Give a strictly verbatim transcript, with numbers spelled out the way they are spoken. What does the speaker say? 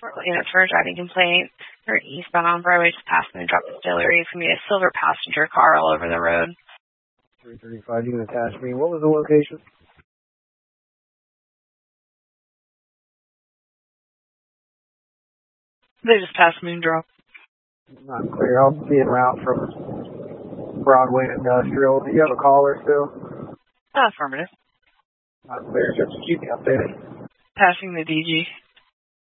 unit for a driving complaint. They're eastbound on Broadway, just past the Drop Distillery. It's going to be a silver passenger car all over the road. three thirty-five, you can attach me. What was the location? They just passed Moondrop. Not clear. I'll be en route from Broadway Industrial. Do you have a caller still? Affirmative. Not clear. Just keep me updated. Passing the D G.